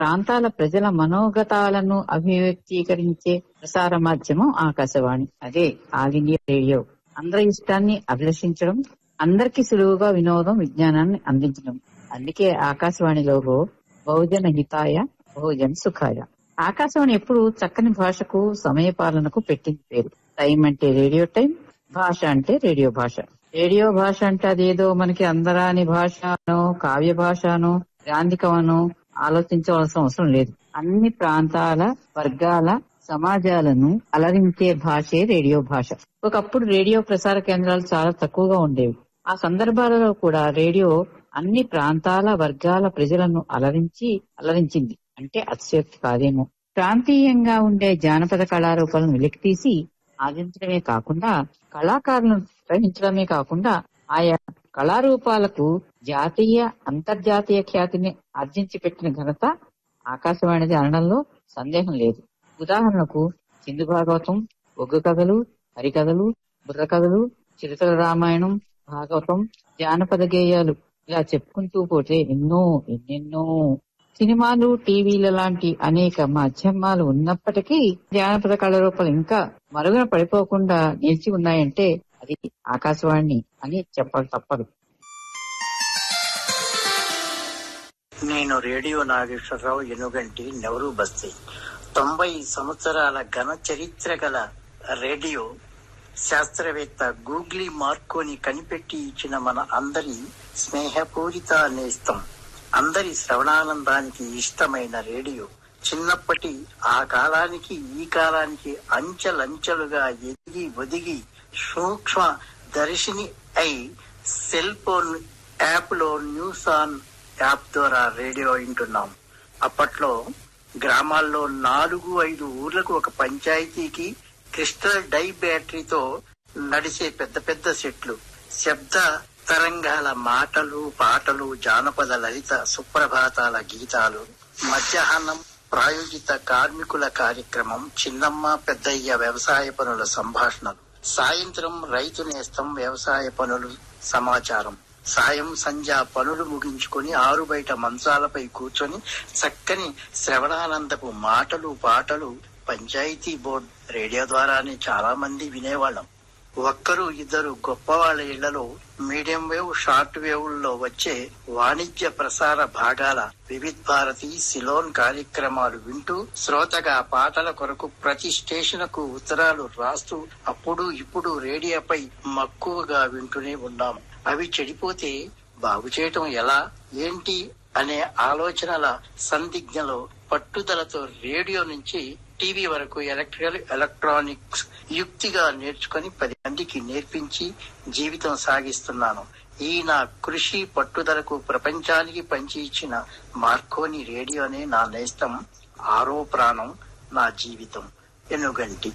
ప్రాంతాల ప్రజల మనోగతాలను అభివ్యక్తీకరించే ప్రసార మాధ్యమం ఆకాశవాణి. అదే ఆల్ ఇండియా రేడియో. అందరి ఇష్టాన్ని అభిలషించడం, అందరికీ సులువుగా వినోదం, విజ్ఞానాన్ని అందించడం. అందుకే ఆకాశవాణి లోగో బహుజన హితాయ, బహుజన సుఖాయ. ఆకాశవాణి ఎప్పుడు చక్కని భాషకు, సమయ పాలనకు పెట్టింది పేరు. టైం అంటే రేడియో టైం, భాష అంటే రేడియో భాష. రేడియో భాష అంటే అదేదో మనకి అందరాని భాషనో, కావ్య భాషనో, గ్రాంధికమనో ఆలోచించవలసిన అవసరం లేదు. అన్ని ప్రాంతాల, వర్గాల, సమాజాలను అలరించే భాషే రేడియో భాష. ఒకప్పుడు రేడియో ప్రసార కేంద్రాలు చాలా తక్కువగా ఉండేవి. ఆ సందర్భాలలో కూడా రేడియో అన్ని ప్రాంతాల, వర్గాల ప్రజలను అలరించింది అంటే అతిశయోక్తి కాదేమో. ప్రాంతీయంగా ఉండే జానపద కళారూపాలను వెలికితీసి ఆదించడమే కాకుండా, కళాకారులను గ్రహించడమే కాకుండా, ఆయా కళారూపాలకు జాతీయ, అంతర్జాతీయ ఖ్యాతిని ఆర్జించి పెట్టిన ఘనత ఆకాశవాణిది అనడంలో సందేహం లేదు. ఉదాహరణకు సింధు భాగవతం, ఒగ్గు కథలు, హరికథలు, బుర్ర కథలు, చిరుతల రామాయణం, భాగవతం, జానపద గేయాలు, ఇలా చెప్పుకుంటూ పోతే ఎన్నెన్నో. సినిమాలు, టీవీల లాంటి అనేక మాధ్యమాలు ఉన్నప్పటికీ జానపద కళారూపాలు ఇంకా మరుగున పడిపోకుండా నిలిచి ఉన్నాయంటే అది ఆకాశవాణి అని చెప్పక తప్పదు. నేను రేడియో నాగేశ్వరరావు, ఎనుగంటి, నెహ్రూ బస్తీ. 90 సంవత్సరాల ఘన చరిత్ర గల రేడియో శాస్త్రవేత్త గూగ్లీ మార్కోని కనిపెట్టి ఇచ్చిన మన అందరి స్నేహపూరిత నేస్తం, అందరి శ్రవణానందానికి ఇష్టమైన రేడియో చిన్నప్పటి ఆ కాలానికి ఈ కాలానికి అంచెలంచెలుగా ఎదిగి ఒదిగి సూక్ష్మ దర్శిని అయి సెల్ ఫోన్ యాప్ లో న్యూస్ ఆన్ యాప్ ద్వారా రేడియో వింటున్నాం. అప్పట్లో గ్రామాల్లో 4-5 ఊర్లకు ఒక పంచాయతీకి క్రిస్టల్ డై బ్యాటరీతో నడిచే పెద్ద పెద్ద సెట్లు, శబ్ద తరంగాల మాటలు, పాటలు, జానపద లలిత సుప్రభాతాల గీతాలు, మధ్యాహ్నం ప్రాయోజిత కార్మికుల కార్యక్రమం, చిన్నమ్మ పెద్దయ్య వ్యవసాయ పనుల సంభాషణలు, సాయంత్రం రైతు నేస్తం వ్యవసాయ పనులు సమాచారం, సాయం సంధ్య పనులు ముగించుకొని ఆరు బయట మంచాలపై కూర్చొని చక్కని శ్రవణానందపు మాటలు, పాటలు పంచాయతీ బోర్డు రేడియో ద్వారానే చాలా మంది వినేవాళ్ళం. ఒక్కరు ఇద్దరు గొప్ప వాళ్ళ ఇళ్లలో మీడియం వేవ్, షార్ట్ వేవ్ లో వచ్చే వాణిజ్య ప్రసార భాగాల వివిధ్ భారతి, సిలోన్ కార్యక్రమాలు వింటూ శ్రోతగా పాటల కొరకు ప్రతి స్టేషన్ కు ఉత్తరాలు రాస్తూ అప్పుడు ఇప్పుడు రేడియోపై మక్కువగా వింటూనే ఉన్నాం. అవి చెడిపోతే బాగు చేయటం ఎలా, ఏంటి అనే ఆలోచనల సందిగ్ధలో పట్టుదలతో రేడియో నుంచి టీవీ వరకు ఎలక్ట్రానిక్స్ యుక్తిగా నేర్చుకుని 10 మందికి నేర్పించి జీవితం సాగిస్తున్నాను. ఈ నా కృషి పట్టుదలకు ప్రపంచానికి పంచి ఇచ్చిన మార్కోని రేడియోనే నా నేస్తం, ఆరో ప్రాణం, నా జీవితం. ఎనుగంటి.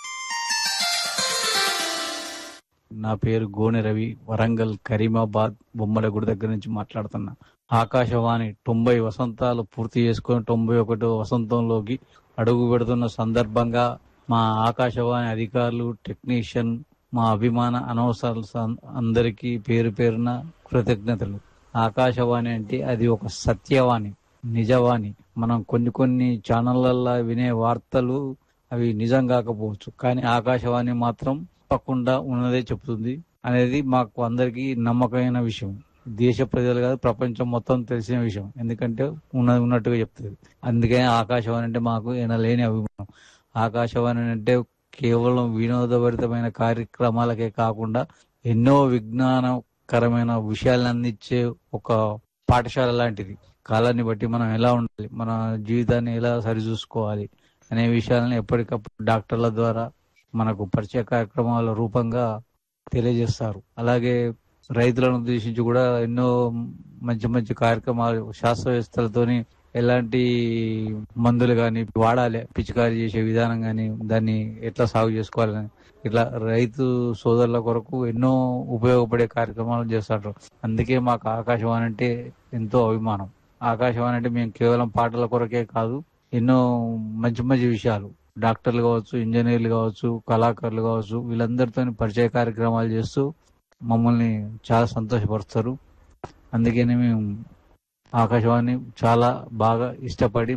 నా పేరు గోనె రవి, వరంగల్ కరీమాబాద్ బొమ్మలగూడ దగ్గర నుంచి మాట్లాడుతున్నా. ఆకాశవాణి 90 వసంతాలు పూర్తి చేసుకుని 91వ వసంతంలోకి అడుగు పెడుతున్న సందర్భంగా మా ఆకాశవాణి అధికారులు, టెక్నీషియన్, మా అభిమాన అనవసరాలు అందరికీ పేరు పేరున కృతజ్ఞతలు. ఆకాశవాణి అంటే అది ఒక సత్యవాణి, నిజవాణి. మనం కొన్ని ఛానళ్లలో వినే వార్తలు అవి నిజం కాకపోవచ్చు, కానీ ఆకాశవాణి మాత్రం తప్పకుండా ఉన్నదే చెప్తుంది అనేది మాకు అందరికీ నమ్మకమైన విషయం. దేశ ప్రజలు కాదు, ప్రపంచం మొత్తం తెలిసిన విషయం. ఎందుకంటే ఉన్నట్టుగా చెప్తుంది. అందుకని ఆకాశవాణి అంటే మాకు ఎనలేని అభిమానం. ఆకాశవాణి అంటే కేవలం వినోదభరితమైన కార్యక్రమాలకే కాకుండా ఎన్నో విజ్ఞానకరమైన విషయాలను అందించే ఒక పాఠశాల లాంటిది. కాలాన్ని బట్టి మనం ఎలా ఉండాలి, మన జీవితాన్ని ఎలా సరిచూసుకోవాలి అనే విషయాలను ఎప్పటికప్పుడు డాక్టర్ల ద్వారా మనకు పరిచయ కార్యక్రమాల రూపంగా తెలియజేస్తారు. అలాగే రైతులను ఉద్దేశించి కూడా ఎన్నో మంచి కార్యక్రమాలు శాస్త్రవేత్తలతోని ఎలాంటి మందులు గాని వాడాలి, పిచికారీ చేసే విధానం గాని, దాన్ని ఎట్లా సాగు చేసుకోవాలని, ఇట్లా రైతు సోదరుల కొరకు ఎన్నో ఉపయోగపడే కార్యక్రమాలు చేస్తారు. అందుకే మాకు ఆకాశవాణి అంటే ఎంతో అభిమానం. ఆకాశవాణి అంటే మేము కేవలం పాటల కొరకే కాదు, ఎన్నో మంచి విషయాలు, డాక్టర్లు కావచ్చు, ఇంజనీర్లు కావచ్చు, కళాకారులు కావచ్చు, వీళ్ళందరితో పరిచయ కార్యక్రమాలు చేస్తూ మమ్మల్ని చాలా సంతోషపరుస్తారు. అందుకని మేము ఆకాశవాణి చాలా బాగా ఇష్టపడి